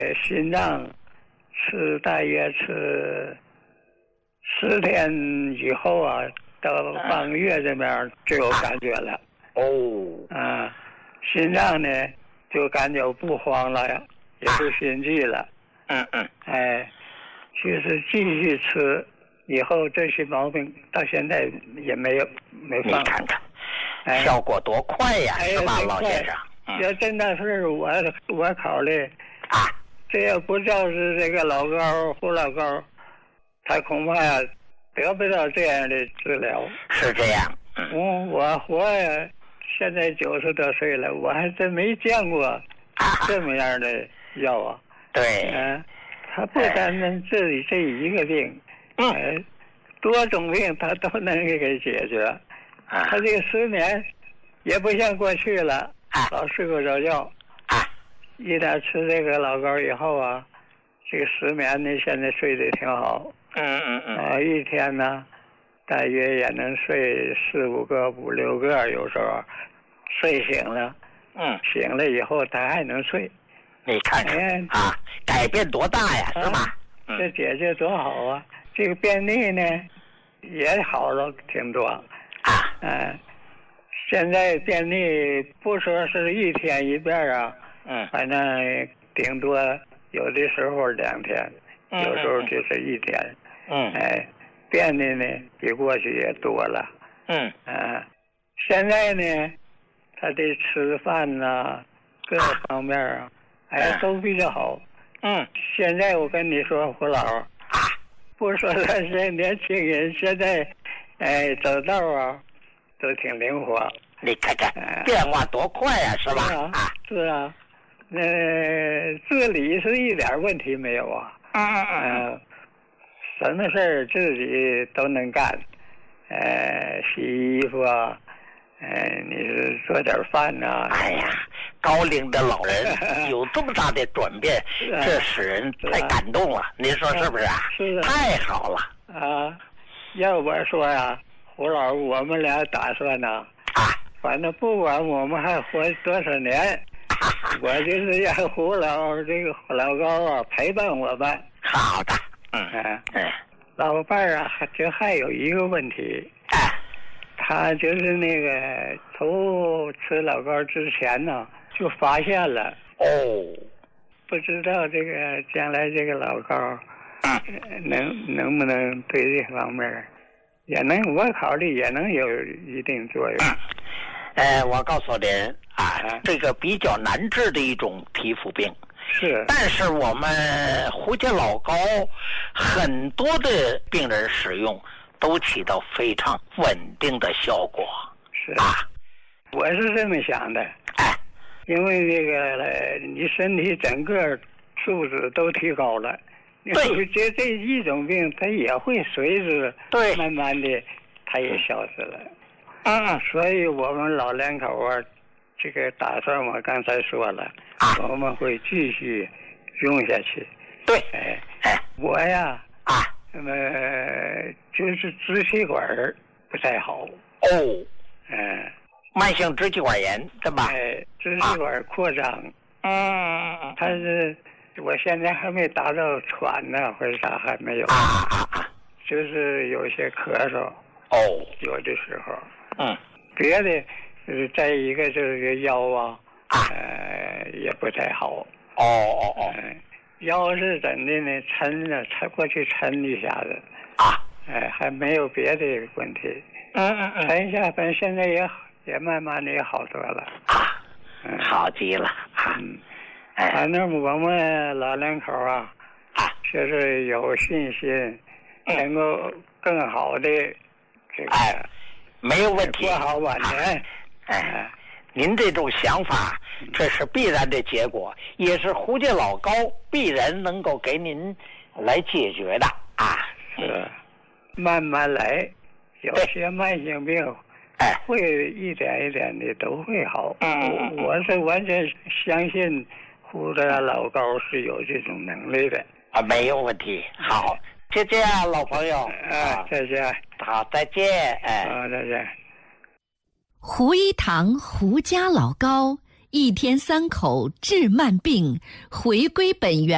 心脏大约吃10天以后啊，到半个月这边就有感觉了。心脏呢就感觉不慌了，也不心悸了。就是继续吃，以后这些毛病到现在也没放。 你看看，效果多快呀，是吧，老先生？ 要真的是我考虑这要不就是这个老高胡老高，他恐怕呀得不到这样的治疗。 是这样。 我活呀，现在90多岁了，我还真没见过这么样的药啊。 对。 他不单单治理这一个病，多种病他都能给解决。他这个失眠也不像过去了，老睡不着觉。一旦吃这个老膏以后啊，这个失眠呢现在睡得挺好。一天呢大约也能睡4、5个、5、6个，有时候睡醒了，醒了以后他还能睡。 你看看改变多大呀，是吧？ 这解决多好啊！这个便秘呢也好了挺多。现在便秘不说是1天1遍啊，反正顶多有的时候2天，有时候就是1天。便秘呢比过去也多了。现在呢他的吃饭呐各方面啊都比较好。现在我跟你说，胡老不说他是年轻人，现在走道啊都挺灵活。 你看看变化多快呀，是吧？ 是啊，自理是一点问题没有啊。什么事儿自己都能干。洗衣服啊，你是做点饭呐。 高龄的老人有这么大的转变，这使人太感动了。您说是不是啊？ 是的。 太好了。 要我说呀，胡老，我们俩打算呢，反正不管我们还活多少年，我就是让胡老这个老高陪伴我们。 好的。 老伴儿就还有一个问题。他就是那个头吃老膏之前呢就发现了。不知道这个将来这个老膏能不能对这方面也能，我考虑也能有一定作用。 我告诉您这个比较难治的一种皮肤病。 是。 但是我们胡椒老膏很多的病人使用都起到非常稳定的效果。 是。我是这么想的。因为这个你身体整个素质都提高了。 对。 这一种病它也会随之慢慢的它也消失了。所以我们老两口这个打算我刚才说了，我们会继续用下去。 对。 我呀就是支气管不太好。 慢性支气管炎，对吧？ 支气管扩张。它是我现在还没达到喘呢，或者啥还没有。就是有些咳嗽。有的时候。别的再一个就是腰也不太好。腰是怎的呢？抻过去抻一下子。还没有别的问题。抻一下，反正现在也慢慢的也好多了。 好极了。 反正我们老两口就是有信心能够更好的这个没有问题， 过好晚年。 您这种想法这是必然的结果，也是胡椒老膏必然能够给您来解决的。 是慢慢来，有些慢性病会一点一点的都会好。我是完全相信胡椒老膏是有这种能力的。 没有问题。好，就这样，老朋友。 再见。 好，再见。 再见。 胡一堂胡家老膏，1天3口治慢病，回归本源。